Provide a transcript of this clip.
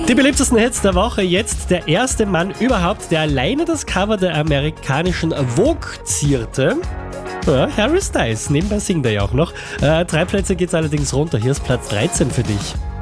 Die beliebtesten Hits der Woche, jetzt der erste Mann überhaupt, der alleine das Cover der amerikanischen Vogue zierte. Ja, Harry Styles, nebenbei singt er ja auch noch. 3 Plätze geht's allerdings runter, hier ist Platz 13 für dich.